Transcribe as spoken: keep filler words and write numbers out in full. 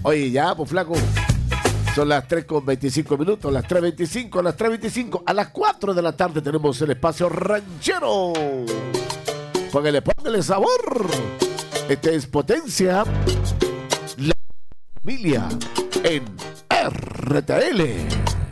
Oye, ya, pues flaco. Son las tres con veinticinco minutos, las tres veinticinco, a las tres veinticinco, a las cuatro de la tarde tenemos el espacio ranchero. Póngale, póngale sabor. Este es Potencia, la familia en R T L.